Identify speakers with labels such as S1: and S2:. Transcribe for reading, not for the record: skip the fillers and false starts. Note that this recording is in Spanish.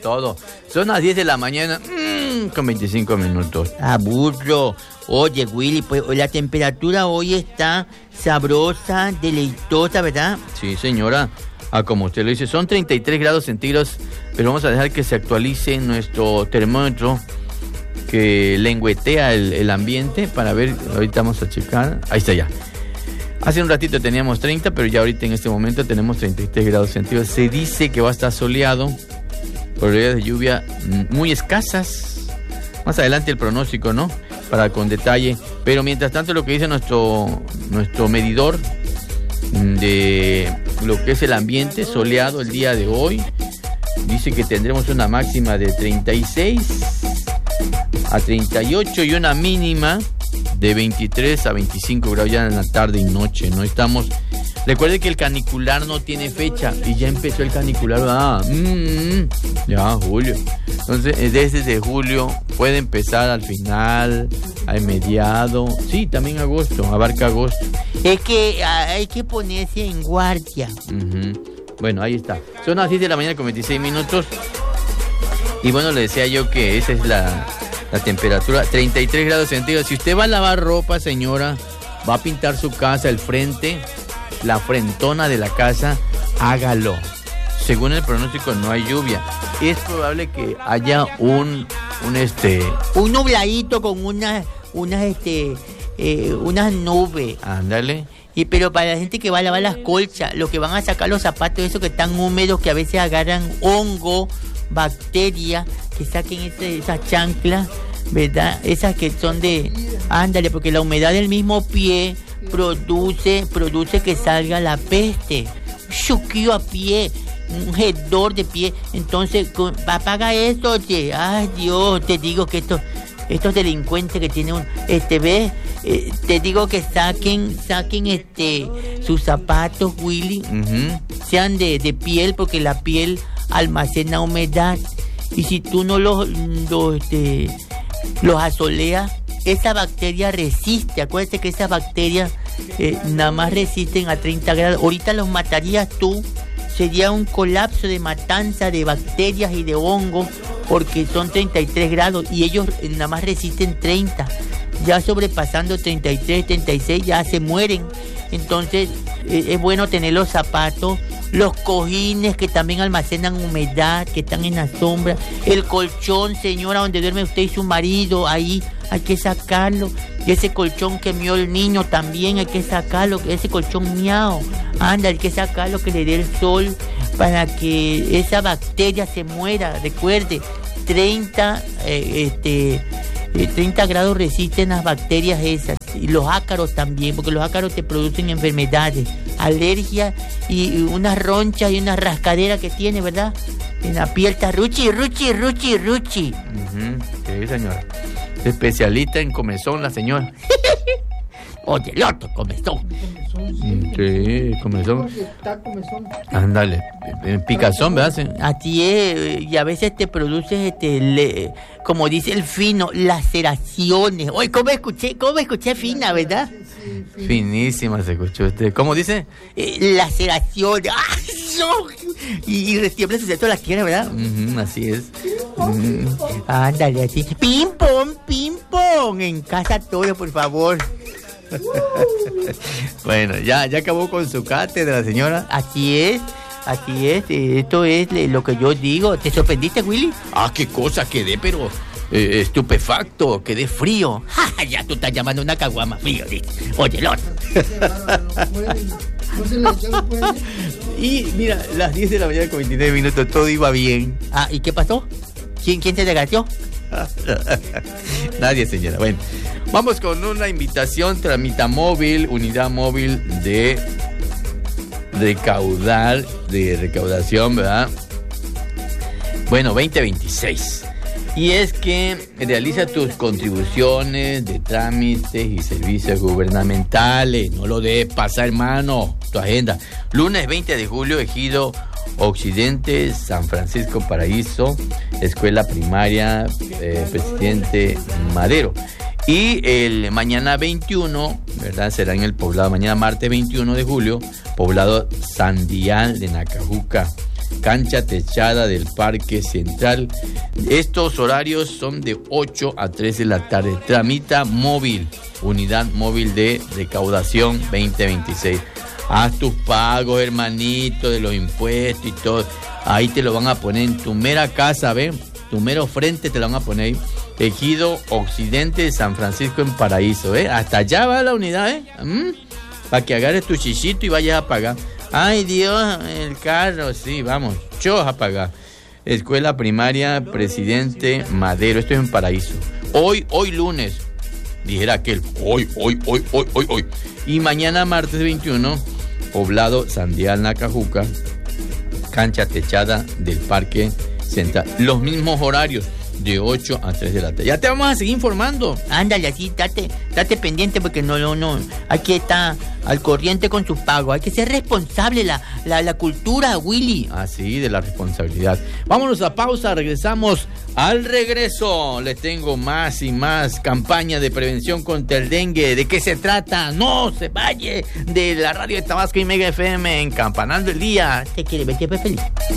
S1: todo. Son las 10 de la mañana, con 25 minutos.
S2: Aburro. Oye, Willy, pues la temperatura hoy está sabrosa, deleitosa, ¿verdad?
S1: Sí, señora. Como usted lo dice, son 33 grados centígrados, pero vamos a dejar que se actualice nuestro termómetro que lengüetea el ambiente para ver. Ahorita vamos a checar. Ahí está ya. Hace un ratito teníamos 30, pero ya ahorita en este momento tenemos 33 grados centígrados. Se dice que va a estar soleado, probabilidades de lluvia muy escasas. Más adelante el pronóstico, ¿no? Para con detalle. Pero mientras tanto lo que dice nuestro medidor de lo que es el ambiente soleado el día de hoy, dice que tendremos una máxima de 36 a 38 y una mínima de 23 a 25 grados ya en la tarde y noche, ¿no? Recuerde que el canicular no tiene fecha y ya empezó el canicular, ya julio. Entonces, desde julio puede empezar al final, al mediado, sí, también agosto, abarca agosto.
S2: Es que hay que ponerse en guardia.
S1: Bueno, ahí está. Son las 10 de la mañana con 26 minutos. Y bueno, le decía yo que esa es la temperatura, 33 grados centígrados. Si usted va a lavar ropa, señora, va a pintar su casa, el frente, la frentona de la casa, hágalo. Según el pronóstico no hay lluvia. Es probable que haya un
S2: nubladito con unas nubes.
S1: Ándale.
S2: Pero para la gente que va a lavar las colchas, los que van a sacar los zapatos, esos que están húmedos, que a veces agarran hongo, bacterias, que saquen esas chanclas, ¿verdad? Esas que son ándale, porque la humedad del mismo pie produce que salga la peste. Un choquillo a pie, un hedor de pie. Entonces, apaga eso, oye. Ay, Dios, te digo que estos delincuentes que tienen ¿ves? Te digo que saquen sus zapatos, Willy, sean de piel, porque la piel almacena humedad, y si tú no los asoleas, esa bacteria resiste. Acuérdate que esas bacterias nada más resisten a 30 grados. Ahorita los matarías tú. Sería un colapso de matanza de bacterias y de hongos, porque son 33 grados y ellos nada más resisten 30. Ya sobrepasando 33, 36 ya se mueren. Entonces es bueno tener los zapatos, los cojines que también almacenan humedad, que están en la sombra, el colchón, señora, donde duerme usted y su marido, ahí hay que sacarlo. Y ese colchón que mió el niño también hay que sacarlo, ese colchón miau, hay que sacarlo, que le dé el sol para que esa bacteria se muera. Recuerde, 30 grados resisten las bacterias esas, y los ácaros también, porque los ácaros te producen enfermedades, alergias y unas ronchas y una rascadera que tiene, ¿verdad? En la piel está ruchi.
S1: Sí, señora. Especialista en comezón, la señora.
S2: Oye, el otro comezón.
S1: Sí, comezón. Ándale, picazón, ¿verdad?
S2: Así es, y a veces te produces, como dice el fino, laceraciones. Oye, ¿cómo escuché fina, verdad?
S1: Sí. Finísima se escuchó usted. ¿Cómo dice?
S2: Laceraciones. Y retiembla su centro de la tierra, ¿verdad?
S1: Así es.
S2: Ándale, así. Ping pong. En casa todo, por favor.
S1: Bueno, ya acabó con su cátedra, señora.
S2: Así es. Esto es lo que yo digo. ¿Te sorprendiste, Willy?
S1: Qué cosa, quedé, pero estupefacto, quedé frío.
S2: Ya tú estás llamando una caguama frío, dice. Oye, Lord.
S1: Y mira, las 10 de la mañana con 29 minutos, todo iba bien.
S2: ¿Y qué pasó? ¿Quién te desgració?
S1: Nadie, señora. Bueno, vamos con una invitación. Tramitamóvil, unidad móvil de recaudación, ¿verdad? Bueno, 2026. Y es que realiza tus contribuciones de trámites y servicios gubernamentales. No lo dejes pasar, hermano. Tu agenda. Lunes 20 de julio, Ejido Occidente, San Francisco Paraíso, Escuela Primaria Presidente Madero. Y el mañana 21, ¿verdad? Será en el poblado, mañana martes 21 de julio, poblado Sandial de Nacajuca. cancha techada del Parque Central. Estos horarios son de 8 a 3 de la tarde. Tramita móvil, unidad móvil de recaudación 2026. Haz tus pagos, hermanito, de los impuestos y todo. Ahí te lo van a poner en tu mera casa, ¿ves? Tu mero frente te lo van a poner ahí. Ejido Occidente de San Francisco en Paraíso, ¿eh? Hasta allá va la unidad, ¿eh? Para que agarres tu chichito y vayas a pagar. Ay, Dios, el carro, sí, vamos, yo a pagar. Escuela Primaria Presidente Madero, esto es en Paraíso. Hoy lunes, dijera aquel, hoy. Y mañana martes 21, Poblado Sandial Nacajuca, cancha techada del Parque Central. Los mismos horarios, de 8 a 3 de la tarde. Ya te vamos a seguir informando.
S2: Ándale, así, date pendiente porque no. Hay que estar al corriente con sus pagos. Hay que ser responsable, la cultura, Willy.
S1: Así, de la responsabilidad. Vámonos a pausa, regresamos. Al regreso les tengo más y más campaña de prevención contra el dengue. ¿De qué se trata? No se vaya de la radio de Tabasco y Mega FM en Campanando el Día.
S2: Te quiere ver feliz.